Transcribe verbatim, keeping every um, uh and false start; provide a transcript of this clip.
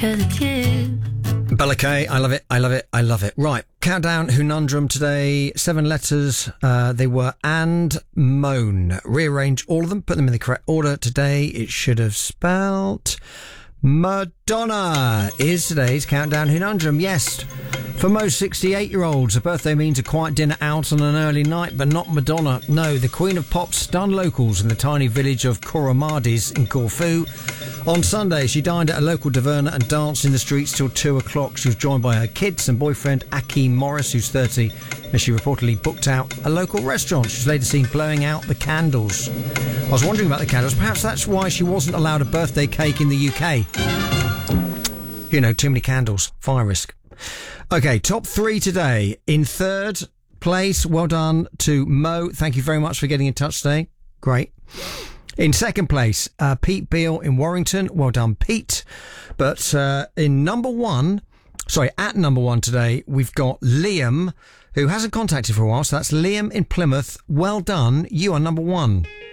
que de Dieu. Bella Kay, I love it, I love it, I love it. Right, countdown Hunundrum today. Seven letters. Uh, they were and moan. Rearrange all of them, put them in the correct order. Today it should have spelt Madonna is today's countdown Hunundrum. Yes, for most sixty-eight-year-olds, a birthday means a quiet dinner out on an early night, but not Madonna. No, the Queen of Pop stunned locals in the tiny village of Koromadis in Corfu. On Sunday, she dined at a local taverna and danced in the streets till two o'clock. She was joined by her kids and boyfriend, Aki Morris, who's thirty, as she reportedly booked out a local restaurant. She was later seen blowing out the candles. I was wondering about the candles. Perhaps that's why she wasn't allowed a birthday cake in the U K. You know, too many candles. Fire risk. Okay, top three today. In third place, well done to Mo. Thank you very much for getting in touch today. Great. In second place, uh, Pete Beale in Warrington. Well done, Pete. But uh, in number one, sorry, at number one today, we've got Liam, who hasn't contacted for a while. So that's Liam in Plymouth. Well done. You are number one.